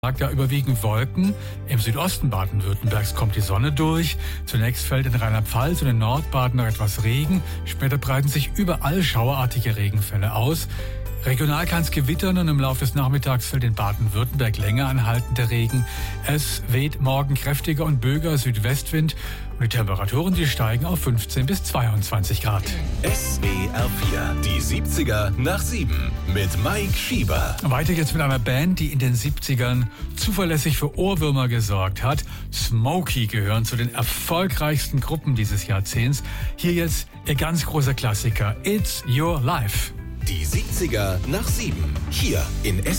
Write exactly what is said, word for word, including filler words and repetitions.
Da überwiegen Wolken. Im Südosten Baden-Württembergs kommt die Sonne durch. Zunächst fällt in Rheinland-Pfalz und in Nordbaden noch etwas Regen. Später breiten sich überall schauerartige Regenfälle aus. Regional kann es gewittern und im Laufe des Nachmittags fällt in Baden-Württemberg länger anhaltender Regen. Es weht morgen kräftiger und böiger Südwestwind und die Temperaturen, die steigen auf fünfzehn bis zweiundzwanzig Grad. S W R vier, die siebziger nach sieben mit Mike Schieber. Weiter geht's mit einer Band, die in den siebzigern zuverlässig für Ohrwürmer gesorgt hat. Smokey gehören zu den erfolgreichsten Gruppen dieses Jahrzehnts. Hier jetzt ihr ganz großer Klassiker, It's Your Life. Die siebziger nach sieben, hier in S W R.